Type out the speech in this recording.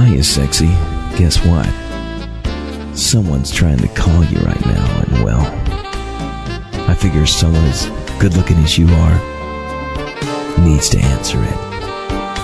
Hiya, sexy. Guess what? Someone's trying to call you right now, and well, I figure someone as good looking as you are needs to answer it.